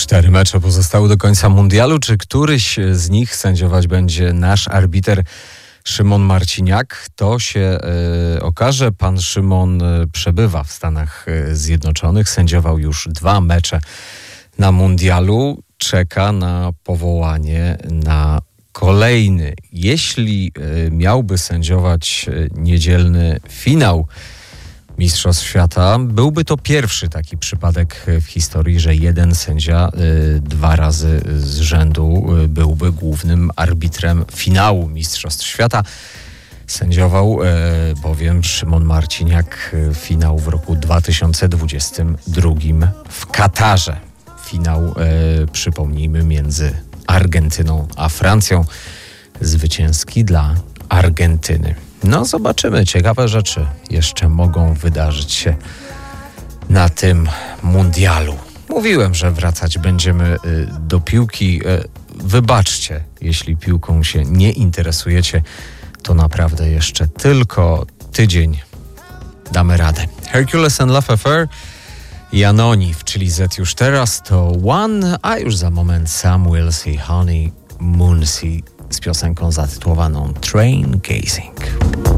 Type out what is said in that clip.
4 mecze pozostały do końca mundialu. Czy któryś z nich sędziować będzie nasz arbiter Szymon Marciniak? To się okaże. Pan Szymon przebywa w Stanach Zjednoczonych. Sędziował już 2 mecze na mundialu. Czeka na powołanie na kolejny. Jeśli miałby sędziować niedzielny finał Mistrzostw Świata, byłby to pierwszy taki przypadek w historii, że jeden sędzia 2 razy z rzędu byłby głównym arbitrem finału Mistrzostw Świata. Sędziował bowiem Szymon Marciniak finał w roku 2022 w Katarze. Finał, przypomnijmy, między Argentyną a Francją. Zwycięski dla Argentyny. No zobaczymy, ciekawe rzeczy jeszcze mogą wydarzyć się na tym mundialu. Mówiłem, że wracać będziemy do piłki. Wybaczcie, jeśli piłką się nie interesujecie, to naprawdę jeszcze tylko tydzień damy radę. Hercules and Love Affair i Anonif, czyli Z już teraz to One, a już za moment Sam Willsey, Honey Moonsey z piosenką zatytułowaną Train Gazing.